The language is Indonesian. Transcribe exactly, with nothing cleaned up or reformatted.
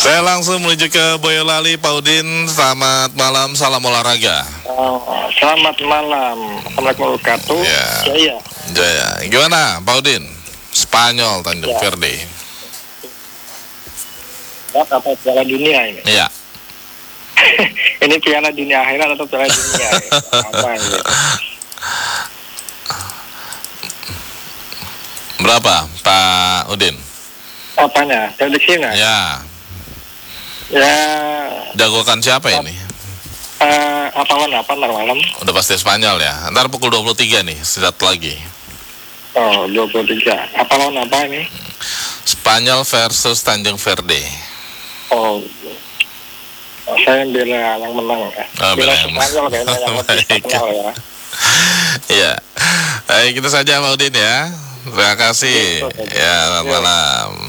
Saya langsung menuju ke Boyolali, Pak Udin. Selamat malam, salam olahraga. Oh, selamat malam, assalamualaikum warahmatullahi wabarakatuh. Ya. Jaya. Jaya. Gimana, Pak Udin? Spanyol Tanjung Ya. Verde. Ya, apa Piala Dunia ini? Iya. Ini Piala Dunia akhirat atau Piala Dunia? Ya? Apa ini? Berapa, Pak Udin? Apanya? Prediksinya? Ya. Ya. Jagokan siapa ini? Uh, apa lawan apa ntar malam? Udah pasti Spanyol ya. Ntar pukul dua puluh tiga nih, satu lagi. Oh, dua puluh tiga. Apa lawan apa ini? Spanyol versus Tanjung Verde. Oh, saya bela yang menang ya. Oh, bela bela yang Spanyol kayaknya yang lebih terkenal ya. Iya. Baik, itu saja Pak Udin ya. Terima kasih. Ya, selamat malam.